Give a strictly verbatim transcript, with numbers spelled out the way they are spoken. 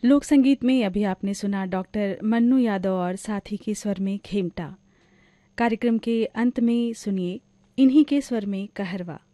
लोक संगीत में अभी आपने सुना डॉक्टर मन्नू यादव और साथी के स्वर में खेमटा। कार्यक्रम के अंत में सुनिए इन्हीं के स्वर में कहरवा।